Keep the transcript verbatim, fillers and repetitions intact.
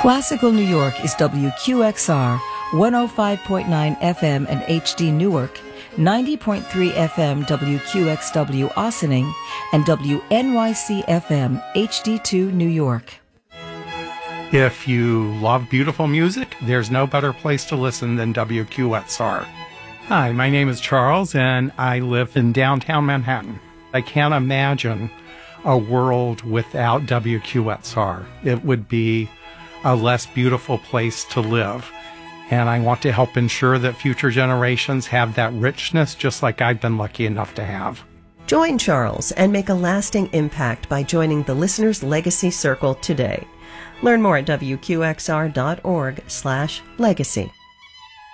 Classical New York is W Q X R, one oh five point nine F M and H D Newark, ninety point three F M W Q X W Ossining, and W N Y C F M H D two New York. If you love beautiful music, there's no better place to listen than W Q X R. Hi, my name is Charles, and I live in downtown Manhattan. I can't imagine a world without W Q X R. It would be a less beautiful place to live. And I want to help ensure that future generations have that richness just like I've been lucky enough to have. Join Charles and make a lasting impact by joining the Listener's Legacy Circle today. Learn more at W Q X R dot org slash legacy.